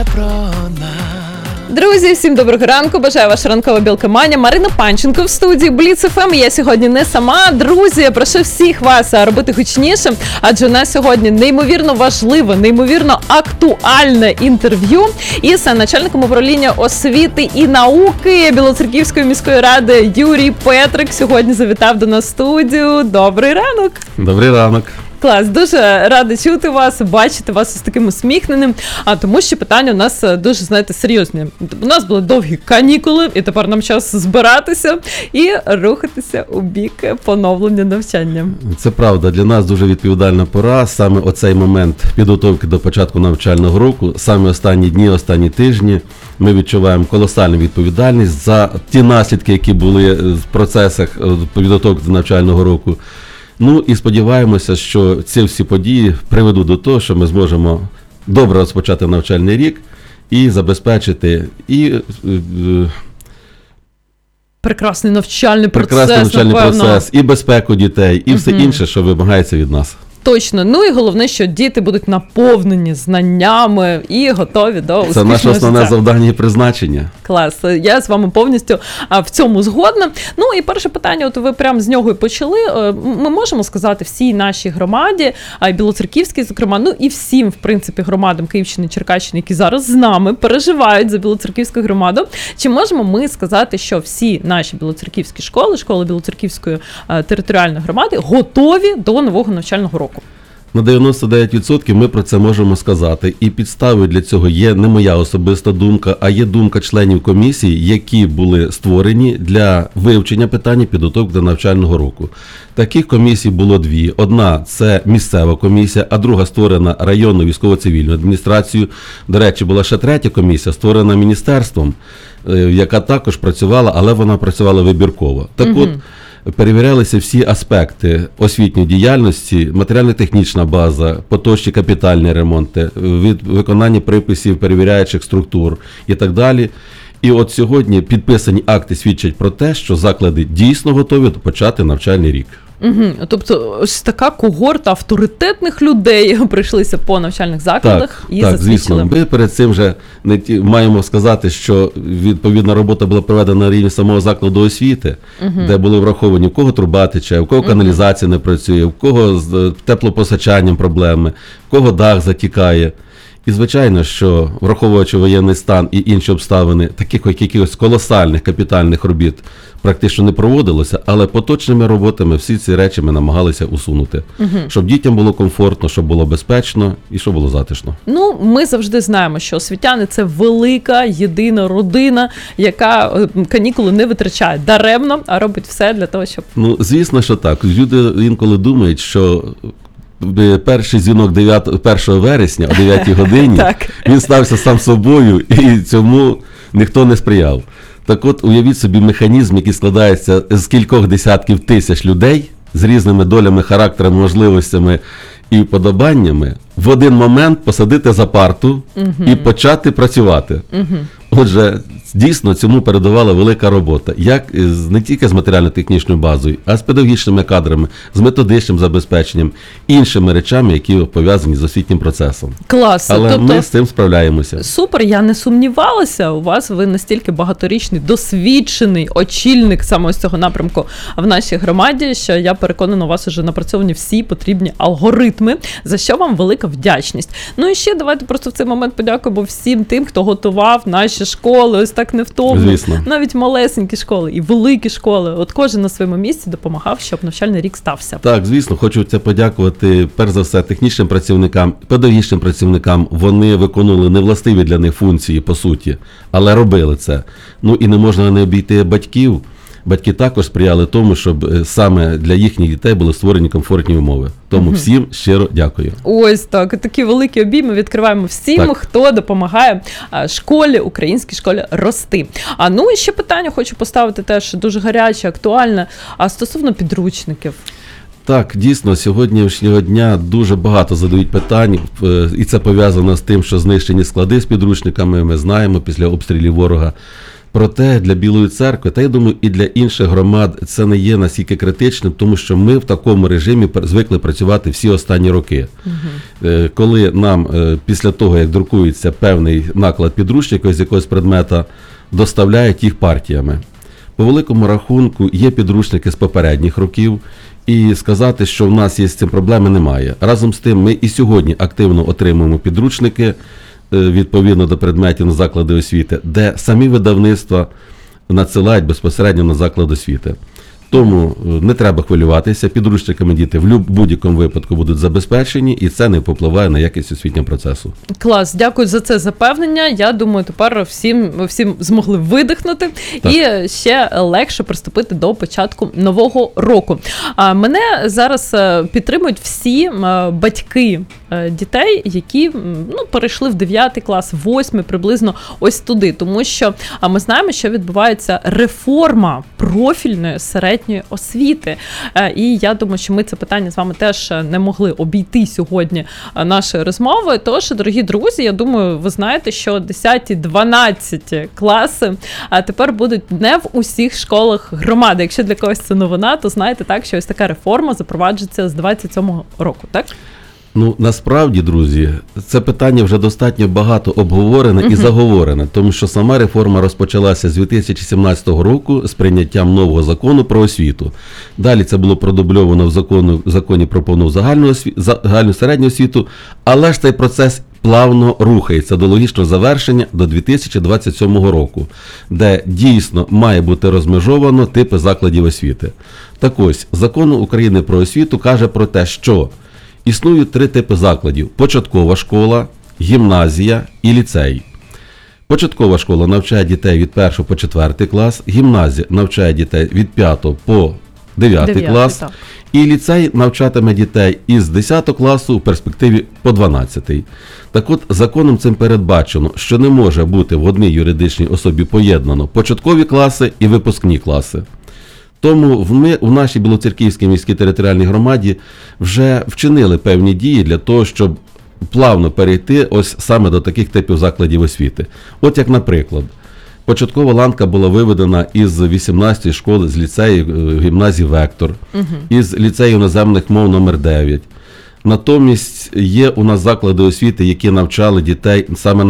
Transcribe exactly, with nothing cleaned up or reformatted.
Друзі, всім доброго ранку, бажаю ваша ранкова білка Маня, Марина Панченко в студії Бліц еф ем. Я сьогодні не сама. Друзі, я прошу всіх вас робити гучніше, адже у нас сьогодні неймовірно важливе, неймовірно актуальне інтерв'ю із начальником управління освіти і науки Білоцерківської міської ради Юрій Петрик. Сьогодні завітав до нас в студію. Добрий ранок. Добрий ранок. Клас, дуже рада чути вас, бачити вас з таким усміхненим, а тому що питання у нас дуже, знаєте, серйозні. У нас були довгі канікули, і тепер нам час збиратися і рухатися у бік поновлення навчання. Це правда, для нас дуже відповідальна пора, саме оцей момент підготовки до початку навчального року, саме останні дні, останні тижні ми відчуваємо колосальну відповідальність за ті наслідки, які були в процесах підготовки до навчального року. Ну і сподіваємося, що ці всі події приведуть до того, що ми зможемо добре розпочати навчальний рік і забезпечити і прекрасний навчальний процес, прекрасний навчальний напевно. процес, і безпеку дітей, і все інше, що вимагається від нас. Точно. Ну і головне, що діти будуть наповнені знаннями і готові до успішного життя. Це наше основне завдання і призначення. Клас. Я з вами повністю а, в цьому згодна. Ну і перше питання, от ви прямо з нього і почали. Ми можемо сказати всій нашій громаді, а й Білоцерківській, зокрема, ну і всім, в принципі, громадам Київщини, Черкащини, які зараз з нами переживають за Білоцерківську громаду. Чи можемо ми сказати, що всі наші білоцерківські школи, школи Білоцерківської а, територіальної громади готові до нового навчального року? На дев'яносто дев'ять відсотків ми про це можемо сказати. І підставою для цього є не моя особиста думка, а є думка членів комісії, які були створені для вивчення питання підготовки до навчального року. Таких комісій було дві. Одна – це місцева комісія, а друга створена районною військово-цивільною адміністрацією. До речі, була ще третя комісія, створена міністерством, яка також працювала, але вона працювала вибірково. Так угу. от, перевірялися всі аспекти освітньої діяльності, матеріально-технічна база, поточні капітальні ремонти, від виконання приписів перевіряючих структур і так далі. І от сьогодні підписані акти свідчать про те, що заклади дійсно готові почати навчальний рік. Угу. Тобто ось така когорта авторитетних людей прийшлися по навчальних закладах так, і так, засвідчили. Звісно, ми перед цим вже не ті, маємо сказати, що відповідна робота була проведена на рівні самого закладу освіти, угу. де були враховані, в кого труба тече, в кого каналізація не працює, в кого з теплопостачанням проблеми, в кого дах затікає. І, звичайно, що, враховуючи воєнний стан і інші обставини, таких якихось колосальних капітальних робіт практично не проводилося, але поточними роботами всі ці речі ми намагалися усунути. Угу. Щоб дітям було комфортно, щоб було безпечно і щоб було затишно. Ну, ми завжди знаємо, що освітяни – це велика, єдина родина, яка канікули не витрачає даремно, а робить все для того, щоб... Ну, звісно, що так. Люди інколи думають, що... перший дзвінок першого вересня о дев'ятій годині, він стався сам собою, і цьому ніхто не сприяв. Так от, уявіть собі механізм, який складається з кількох десятків тисяч людей, з різними долями, характерами, можливостями і вподобаннями, в один момент посадити за парту угу. і почати працювати. Угу. Отже, дійсно, цьому передувала велика робота, як не тільки з матеріально-технічною базою, а з педагогічними кадрами, з методичним забезпеченням, іншими речами, які пов'язані з освітнім процесом. Клас. Але тобто, ми з цим справляємося. Супер, я не сумнівалася у вас, ви настільки багаторічний, досвідчений очільник саме ось цього напрямку в нашій громаді, що я переконана, у вас вже напрацьовані всі потрібні алгоритми, за що вам велика вдячність. Ну і ще давайте просто в цей момент подякуємо всім тим, хто готував наші школи, ось так невтомно. Звісно. Навіть малесенькі школи і великі школи. От кожен на своєму місці допомагав, щоб навчальний рік стався. Так, звісно, хочу це подякувати, перш за все, технічним працівникам, педагогічним працівникам. Вони виконували невластиві для них функції, по суті, але робили це. Ну і не можна не обійти батьків. Батьки також сприяли тому, щоб саме для їхніх дітей були створені комфортні умови. Тому угу. всім щиро дякую. Ось так. Такі великі обійми відкриваємо всім, так. хто допомагає школі, українській школі рости. А ну і ще питання хочу поставити теж дуже гаряче, актуальне, а стосовно підручників. Так, дійсно, сьогоднішнього дня дуже багато задають питань, і це пов'язано з тим, що знищені склади з підручниками, ми знаємо, після обстрілів ворога. Проте для Білої Церкви, та я думаю, і для інших громад це не є настільки критичним, тому що ми в такому режимі звикли працювати всі останні роки. Угу. Коли нам після того, як друкується певний наклад підручників з якогось предмета, доставляють їх партіями. По великому рахунку є підручники з попередніх років, і сказати, що в нас є з цим проблеми, немає. Разом з тим, ми і сьогодні активно отримуємо підручники відповідно до предметів на заклади освіти, де самі видавництва надсилають безпосередньо на заклад освіти. Тому не треба хвилюватися, підручниками діти в будь-якому випадку будуть забезпечені, і це не впливає на якість освітнього процесу. Клас, дякую за це запевнення. Я думаю, тепер всім, всім змогли видихнути так. І ще легше приступити до початку нового року. А мене зараз підтримують всі батьки дітей, які ну, перейшли в дев'ятий клас, восьмий, приблизно ось туди. Тому що ми знаємо, що відбувається реформа профільної середньої освіти. І я думаю, що ми це питання з вами теж не могли обійти сьогодні нашої розмови. Тож, дорогі друзі, я думаю, ви знаєте, що десяті-дванадцяті класи тепер будуть не в усіх школах громади. Якщо для когось це новина, то знаєте так, що ось така реформа запроваджується з двадцять сьомого року, так? Ну, насправді, друзі, це питання вже достатньо багато обговорене uh-huh. і заговорене, тому що сама реформа розпочалася з дві тисячі сімнадцятого року з прийняттям нового закону про освіту. Далі це було продубльовано в закону, в законі про повну загальну, осві... загальну середню освіту, але ж цей процес плавно рухається до логічного завершення до дві тисячі двадцять сьомого року, де дійсно має бути розмежовано типи закладів освіти. Так ось, Закон України про освіту каже про те, що існують три типи закладів – початкова школа, гімназія і ліцей. Початкова школа навчає дітей від першого по четвертий клас, гімназія навчає дітей від п'ятого по дев'ятий клас, так. І ліцей навчатиме дітей із десятого класу в перспективі по дванадцятий. Так от, законом цим передбачено, що не може бути в одній юридичній особі поєднано початкові класи і випускні класи. Тому ми в нашій Білоцерківській міській територіальній громаді вже вчинили певні дії для того, щоб плавно перейти ось саме до таких типів закладів освіти. От як, наприклад, початкова ланка була виведена із вісімнадцятої школи, з ліцею гімназії «Вектор», угу. із ліцею іноземних мов номер дев'ять. Натомість є у нас заклади освіти, які навчали дітей саме на